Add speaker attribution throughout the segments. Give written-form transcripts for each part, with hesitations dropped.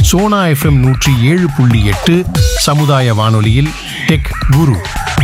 Speaker 1: Sona FM 107.8 சமுதாய வானொலியில் tech குரு.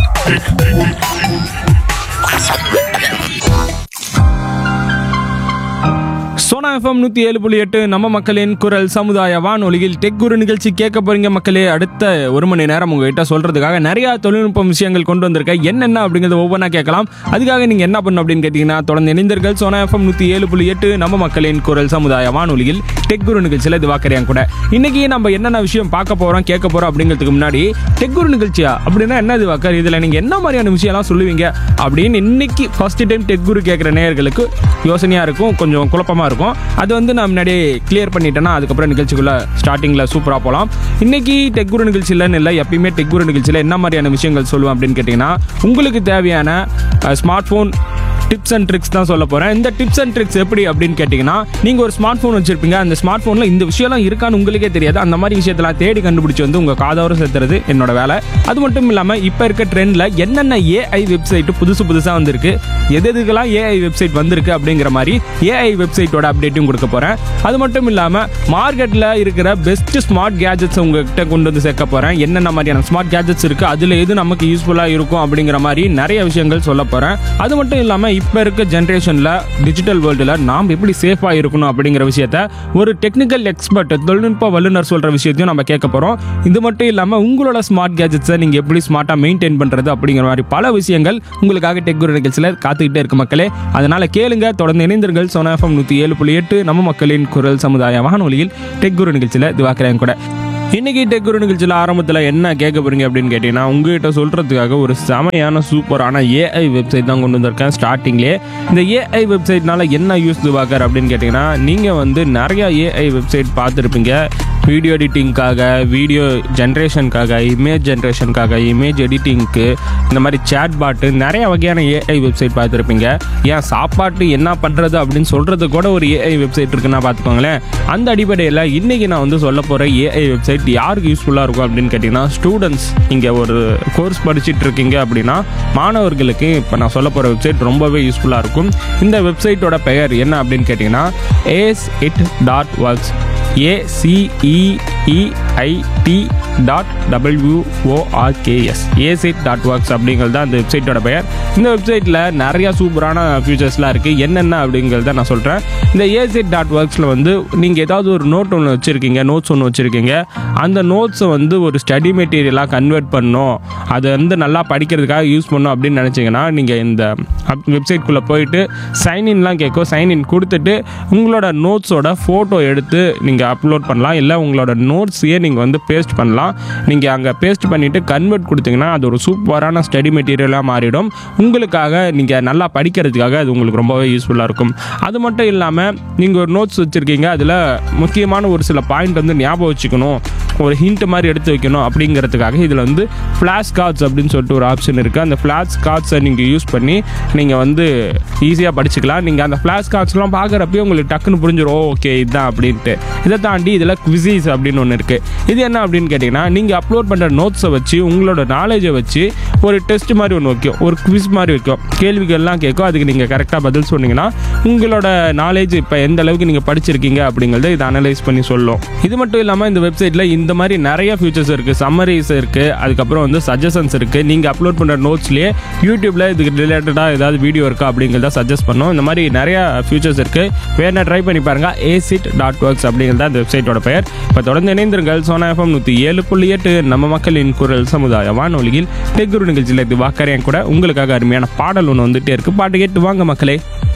Speaker 2: Sona FM 107.8 நம்ம மக்களின் குரல் சமுதாய வானொலியில் டெக் குரு நிகழ்ச்சி கேட்க போறீங்க மக்களே. அடுத்த ஒரு மணி நேரம் உங்ககிட்ட சொல்றதுக்காக நிறைய தொழில்நுட்ப விஷயங்கள் கொண்டு வந்திருக்கேன். என்னென்ன அப்படிங்கிறத ஒவ்வொன்றா கேட்கலாம். அதுக்காக நீங்க என்ன பண்ணணும் அப்படின்னு கேட்டீங்கன்னா, தொடர்ந்து இணைந்தீர்கள் சோனா எஃப்எம் 107.8 நம்ம மக்களின் குரல் சமுதாய வானொலியில் டெக் குரு நிகழ்ச்சியில் இது வாக்கறியாங்க கூட. இன்னைக்கு நம்ம என்னென்ன விஷயம் பார்க்க போறோம் கேட்க போறோம் அப்படிங்கிறதுக்கு முன்னாடி, டெக் குரு நிகழ்ச்சியா அப்படின்னா என்ன இது வாக்கர், இதுல நீங்க என்ன மாதிரியான விஷயம்லாம் சொல்லுவீங்க அப்படின்னு இன்னைக்கு ஃபர்ஸ்ட் டைம் டெக் குரு கேட்குற நேயர்களுக்கு யோசனையா இருக்கும், கொஞ்சம் குழப்பமா இருக்கும். அது வந்து நான் முன்னாடியே கிளியர் பண்ணிட்டேன்னா அதுக்கப்புறம் நிகழ்ச்சிக்குள்ள ஸ்டார்டிங்ல சூப்பரா போகலாம். இன்னைக்கு டெக் குரு நிகழ்ச்சியிலன்னு இல்லை, எப்பயுமே டெக் குரு நிகழ்ச்சியில் என்ன மாதிரியான விஷயங்கள் சொல்லுவேன் அப்படின்னு கேட்டிங்கன்னா, உங்களுக்கு தேவையான smart phone tips and tricks தான் சொல்ல போகிறேன். இந்த டிப்ஸ் அண்ட் ட்ரிக்ஸ் எப்படி அப்படின்னு கேட்டிங்கன்னா, நீங்கள் ஒரு ஸ்மார்ட் ஃபோன் வச்சுருப்பீங்க, அந்த ஸ்மார்ட் ஃபோனில் இந்த விஷயம்லாம் இருக்கான்னு உங்களுக்கே தெரியாது. அந்த மாதிரி விஷயத்தெல்லாம் தேடி கண்டுபிடிச்சி வந்து உங்கள் காதோரம் சேர்த்துறது என்னோட வேலை. அது மட்டும் இல்லாமல் இப்போ இருக்க ட்ரெண்டில் என்னென்ன ஏஐ வெப்சைட்டு புதுசாக வந்திருக்கு, எதுக்கெல்லாம் ஏஐ வெப்சைட் வந்திருக்கு அப்படிங்கிற மாதிரி ஏஐ வெப்சைட்டோட அப்டேட்டும் கொடுக்க போகிறேன். அது மட்டும் இல்லாமல் மார்க்கெட்டில் இருக்கிற பெஸ்ட் ஸ்மார்ட் கேஜெட்ஸ் உங்ககிட்ட கொண்டு வந்து சேர்க்க போகிறேன். என்னென்ன மாதிரியான ஸ்மார்ட் கேஜெட்ஸ் இருக்குது, அதில் எது நமக்கு யூஸ்ஃபுல்லாக இருக்கும் அப்படிங்கிற மாதிரி நிறைய விஷயங்கள் சொல்ல போகிறேன். அது மட்டும் இல்லாமல் இப்போ இருக்க ஜென்ரேஷனில் டிஜிட்டல் வேர்ல்டில் நாம் எப்படி சேஃபாக இருக்கணும் அப்படிங்கிற விஷயத்த ஒரு டெக்னிக்கல் எக்ஸ்பர்ட், தொழில்நுட்ப வல்லுநர் சொல்கிற விஷயத்தையும் நம்ம கேட்க போகிறோம். இது மட்டும் இல்லாமல் உங்களோட ஸ்மார்ட் கேஜெட்ஸை நீங்கள் எப்படி ஸ்மார்ட்டாக மெயின்டைன் பண்ணுறது அப்படிங்கிற மாதிரி பல விஷயங்கள் உங்களுக்காக டெக் குரு நிகழ்ச்சியில் காத்துக்கிட்டே இருக்கு மக்களே. அதனால் கேளுங்க, தொடர்ந்து இணைந்தீர்கள் சோனா எஃப்எம் 107.8 நம்ம மக்களின் குரல் சமுதாய வானொலியில் டெக் குரு நிகழ்ச்சியில் இதுவாக்குறேன் கூட. இன்னைக்கு டெக் குரு நிகழ்ச்சியில் ஆரம்பத்தில் என்ன கேட்க போறீங்க அப்படின்னு கேட்டீங்கன்னா, உங்ககிட்ட சொல்றதுக்காக ஒரு செமையான சூப்பரான ஏஐ வெப்சைட் தான் கொண்டு வந்திருக்கேன். ஸ்டார்டிங்லேயே இந்த ஏஐ வெப்சைட்னால என்ன யூஸ் வாக்கர் அப்படின்னு கேட்டிங்கன்னா, நீங்கள் வந்து நிறையா ஏஐ வெப்சைட் பார்த்துருப்பீங்க. வீடியோ எடிட்டிங்காக, வீடியோ ஜென்ரேஷனுக்காக, இமேஜ் ஜென்ரேஷனுக்காக, இமேஜ் எடிட்டிங்க்கு, இந்த மாதிரி சேட் பாட்டு, நிறைய வகையான ஏஐ வெப்சைட் பார்த்துருப்பீங்க. ஏன் சாப்பாட்டு என்ன பண்ணுறது அப்படின்னு சொல்கிறது கூட ஒரு ஏஐ வெப்சைட் இருக்குன்னா பார்த்துக்கோங்களேன். அந்த அடிப்படையில் இன்றைக்கி நான் வந்து சொல்ல போகிற ஏஐ வெப்சைட் யாருக்கு யூஸ்ஃபுல்லாக இருக்கும் அப்படின்னு கேட்டிங்கன்னா, ஸ்டூடெண்ட்ஸ், இங்கே ஒரு கோர்ஸ் படிச்சுட்டு இருக்கீங்க அப்படின்னா மாணவர்களுக்கு இப்போ நான் சொல்ல போகிற வெப்சைட் ரொம்பவே யூஸ்ஃபுல்லாக இருக்கும். இந்த வெப்சைட்டோட பெயர் என்ன அப்படின்னு கேட்டிங்கன்னா, aceit.works, aceit.works, aceit.works அப்படிங்கிறது தான் அந்த வெப்சைட்டோட பெயர். இந்த வெப்சைட்டில் நிறையா சூப்பரான ஃபியூச்சர்ஸ்லாம் இருக்குது. என்னென்ன அப்படிங்கிறத நான் சொல்கிறேன். இந்த aceit.worksல வந்து நீங்கள் ஏதாவது ஒரு நோட்ஸ் ஒன்று வச்சுருக்கீங்க, அந்த நோட்ஸை வந்து ஒரு ஸ்டடி மெட்டீரியலாக கன்வெர்ட் பண்ணணும், அதை வந்து நல்லா படிக்கிறதுக்காக யூஸ் பண்ணணும் அப்படின்னு நினச்சிங்கன்னா, நீங்கள் இந்த வெப்சைட்குள்ளே போயிட்டு சைன்இன்லாம் கேட்கும், சைன்இன் கொடுத்துட்டு உங்களோட நோட்ஸோட ஃபோட்டோ எடுத்து நீங்கள் அப்லோட் பண்ணலாம். இல்லை உங்களோட நோட்ஸையே நீங்கள் வந்து பேஸ்ட் பண்ணலாம். நீங்கள் அங்கே பேஸ்ட் பண்ணிவிட்டு கன்வெர்ட் கொடுத்தீங்கன்னா அது ஒரு சூப்பரான ஸ்டடி மெட்டீரியலாக மாறிடும். உங்களுக்காக நீங்கள் நல்லா படிக்கிறதுக்காக அது உங்களுக்கு ரொம்பவே யூஸ்ஃபுல்லாக இருக்கும். அது மட்டும் இல்லாமல் நீங்கள் ஒரு நோட்ஸ் வச்சுருக்கீங்க, அதில் முக்கியமான ஒரு சில பாயிண்ட் வந்து ஞாபகம் வச்சுக்கணும், ஒரு ஹிண்ட் மாதிரி எடுத்து வைக்கணும் அப்படிங்கிறதுக்காக இதில் வந்து ஃப்ளாஷ் கார்ட்ஸ் அப்படின்னு சொல்லிட்டு ஒரு ஆப்ஷன் இருக்குது. அந்த ஃப்ளாஷ் கார்ட்ஸை நீங்கள் யூஸ் பண்ணி நீங்கள் வந்து ஈஸியாக படிச்சுக்கலாம். நீங்கள் அந்த ஃப்ளாஷ் கார்ட்ஸ்லாம் பார்க்குறப்பே உங்களுக்கு டக்குன்னு புரிஞ்சிடும், ஓகே இதுதான் அப்படின்ட்டு. இதை தாண்டி இதில் குவிஸஸ் அப்படின்னு ஒன்று இருக்குது. இது என்ன அப்படின்னு கேட்டிங்கன்னா, நீங்கள் அப்லோட் பண்ணுற நோட்ஸை வச்சு உங்களோட நாலேஜை வச்சு ஒரு டெஸ்ட் மாதிரி ஒன்று வைக்கும், ஒரு குவிஸ் மாதிரி வைக்கும், கேள்விகள்லாம் கேட்கும். அதுக்கு நீங்கள் கரெக்டாக பதில் சொன்னீங்கன்னா உங்களோட நாலேஜ் இப்போ எந்த அளவுக்கு நீங்கள் படிச்சிருக்கீங்க அப்படிங்கிறத இதை அனலைஸ் பண்ணி சொல்லும். இது மட்டும் இல்லாமல் இந்த வெப்சைட்டில் இந்த மாதிரி நிறைய ஃபியூச்சர்ஸ் இருக்குது. சம்மரிஸ் இருக்குது, அதுக்கப்புறம் வந்து சஜஷன்ஸ் இருக்குது. நீங்கள் அப்லோட் பண்ணுற நோட்ஸ்லேயே யூடியூப்பில் இதுக்கு ரிலேட்டடாக ஏதாவது வீடியோ இருக்கா அப்படிங்கிறத சஜஸ்ட் பண்ணும். இந்த மாதிரி நிறையா ஃபியூச்சர்ஸ் இருக்குது. வேணா ட்ரை பண்ணி பாருங்கள். aceit.works அப்படிங்கிறத அந்த வெப்சைட்டோட பெயர். இப்போ தொடர்ந்து இணைந்திருங்கள் சோனா எஃப்எம் 107.8 நம்ம மக்களின் குரல் சமுதாய வானொலியில் டெக் குரு நிகழ்ச்சியில் இது வாக்கறியான் கூட. உங்களுக்காக அருமையான பாடல் ஒன்று வந்துட்டே இருக்குது. பாட்டு கேட்டு வாங்க மக்களே.